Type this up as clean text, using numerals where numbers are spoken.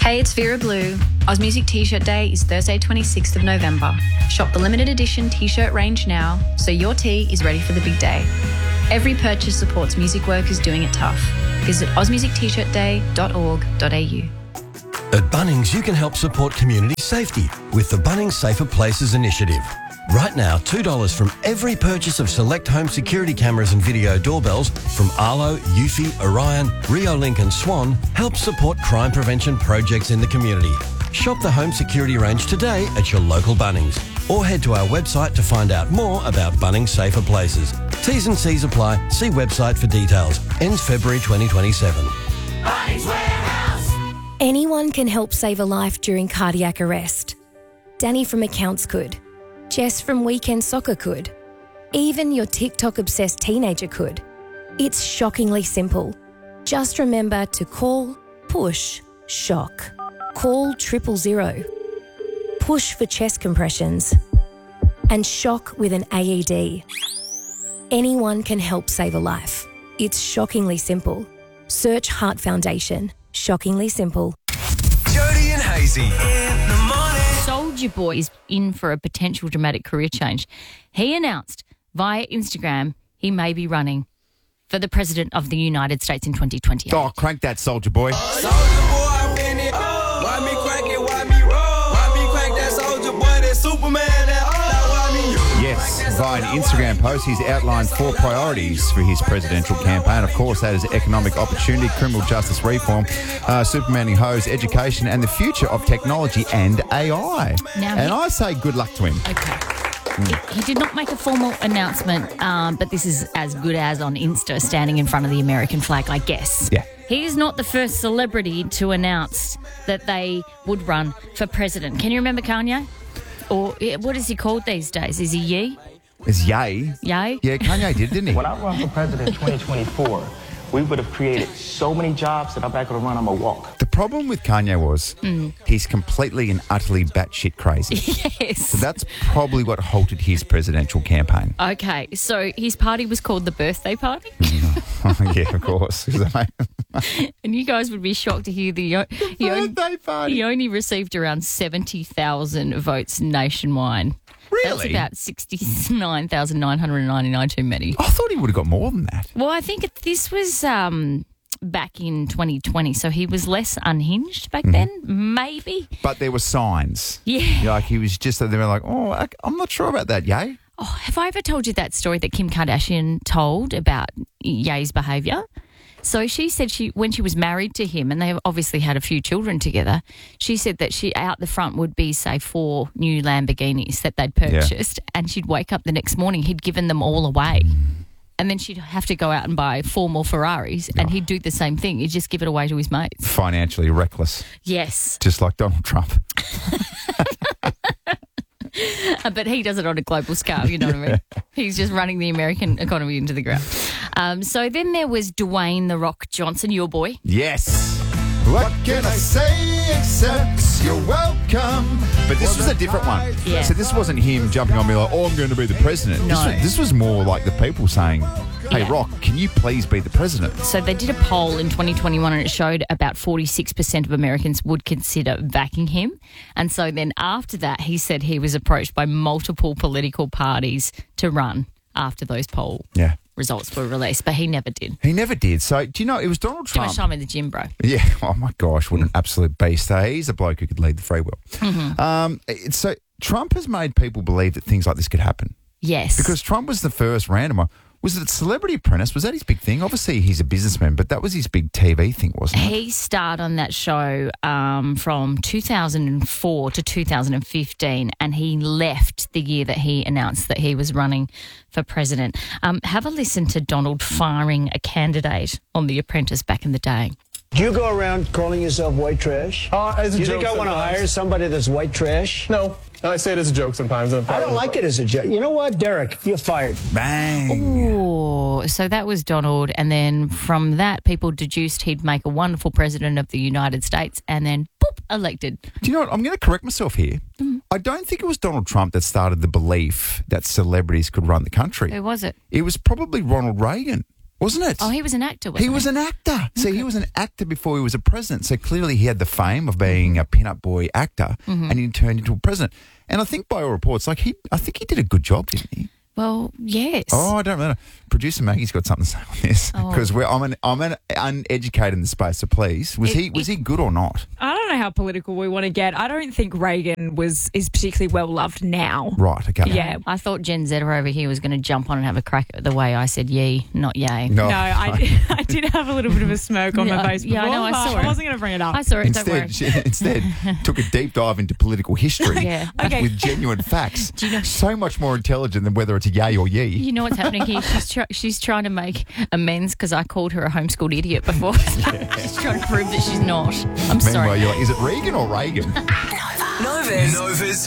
Hey, it's Vera Blue. Oz Music T-shirt day is Thursday 26th of November. Shop the limited edition T-shirt range now so your tee is ready for the big day. Every purchase supports music workers doing it tough. Visit ozmusictshirtday.org.au. At Bunnings, you can help support community safety with the Bunnings Safer Places initiative. Right now, $2 from every purchase of select home security cameras and video doorbells from Arlo, Eufy, Orion, Riolink and Swan helps support crime prevention projects in the community. Shop the home security range today at your local Bunnings or head to our website to find out more about Bunnings Safer Places. T's and C's apply. See website for details. Ends February 2027. Bunnings Warehouse. Anyone can help save a life during cardiac arrest. Danny from accounts could. Jess from Weekend Soccer could. Even your TikTok-obsessed teenager could. It's shockingly simple. Just remember to call, push, shock. Call 000. Push for chest compressions. And shock with an AED. Anyone can help save a life. It's shockingly simple. Search Heart Foundation. Shockingly simple. Jody and Hazy in the morning. Soulja Boy is in for a potential dramatic career change. He announced via Instagram he may be running for the President of the United States in 2028. Oh, crank that, Soulja Boy. Soulja Boy, I'm in it. Why me crank it? Why me roll? Why me crank that Soulja Boy? That Superman? That why me? Yes, via an Instagram post, he's outlined 4 priorities for his presidential campaign. Of course, that is economic opportunity, criminal justice reform, supermaning hoes, education, and the future of technology and AI. And I say good luck to him. Okay. He did not make a formal announcement, but this is as good as on Insta, standing in front of the American flag, I guess. Yeah. He is not the first celebrity to announce that they would run for president. Can you remember Kanye? Or what is he called these days? Is he Ye? It's Ye. Ye? Yeah, Kanye did, didn't he? When I run for president in 2024, we would have created so many jobs that I'm not going to run, I'm going to walk. The problem with Kanye was he's completely and utterly batshit crazy. Yes. So that's probably what halted his presidential campaign. Okay, so his party was called the Birthday Party? Yeah, of course. And you guys would be shocked to hear Birthday party. He only received around 70,000 votes nationwide. Really? That's about 69,999 too many. I thought he would have got more than that. Well, I think this was back in 2020, so he was less unhinged back then, maybe. But there were signs. Yeah. Like he was just, they were like, oh, I'm not sure about that, Ye. Oh, have I ever told you that story that Kim Kardashian told about Ye's behaviour? So she said when she was married to him, and they obviously had a few children together, she said that out the front would be, say, 4 new Lamborghinis that they'd purchased, and she'd wake up the next morning, he'd given them all away. And then she'd have to go out and buy 4 more Ferraris, and he'd do the same thing. He'd just give it away to his mates. Financially reckless. Yes. Just like Donald Trump. But he does it on a global scale, you know what I mean? He's just running the American economy into the ground. So then there was Dwayne "The Rock" Johnson, your boy. Yes. What can I say except you're welcome? But this was a different one. Yeah. So this wasn't him jumping on me like, oh, I'm going to be the president. No. This was more like the people saying, hey, Yeah. Rock, can you please be the president? So they did a poll in 2021 and it showed about 46% of Americans would consider backing him. And so then after that, he said he was approached by multiple political parties to run after those poll results were released, but he never did. He never did. So, do you know, it was Donald Too Trump. much time in the gym, bro. Yeah. Oh, my gosh. What an absolute beast. He's a bloke who could lead the free will. So Trump has made people believe that things like this could happen. Yes. Because Trump was the first randomer. Was it Celebrity Apprentice? Was that his big thing? Obviously, he's a businessman, but that was his big TV thing, wasn't it? He starred on that show from 2004 to 2015, and he left the year that he announced that he was running for president. Have a listen to Donald firing a candidate on The Apprentice back in the day. Do you go around calling yourself white trash? As a Do you joke think I want to sometimes. hire somebody that's white trash? No, I say it as a joke sometimes. I don't like it as a joke. You know what, Derek? You're fired. Bang. Oh, so that was Donald, and then from that, people deduced he'd make a wonderful president of the United States, and then, boop, elected. Do you know what? I'm going to correct myself here. I don't think it was Donald Trump that started the belief that celebrities could run the country. Who was it? It was probably Ronald Reagan. Wasn't it? Oh, he was an actor, wasn't He was an actor. See, he was an actor before he was a president. So clearly he had the fame of being a pin-up boy actor, and he turned into a president. And I think by all reports, I think he did a good job, didn't he? Well, yes. Oh, I don't know. Producer Maggie's got something to say on this because I'm an uneducated in the space. So please, was he good or not? I don't know how political we want to get. I don't think Reagan is particularly well loved now. Right. Okay. Yeah. I thought Gen Zer over here was going to jump on and have a crack at the way I said yay, not yay. No, I did have a little bit of a smirk on my face before. Yeah, I know. I saw it. I wasn't going to bring it up. I saw it. Don't worry. Instead, took a deep dive into political history with genuine facts. Do you know, so much more intelligent than whether it's a yay or yee. You know what's happening here? She's trying to make amends because I called her a homeschooled idiot before. She's trying to prove that she's not. I'm sorry. Meanwhile, you're like, is it Regan or Reagan? Nova's